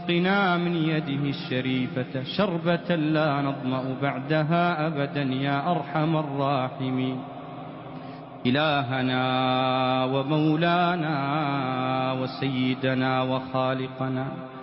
اسقنا من يده الشريفة شربة لا نظمأ بعدها أبدا يا أرحم الراحمين. إلهنا ومولانا وسيدنا وخالقنا،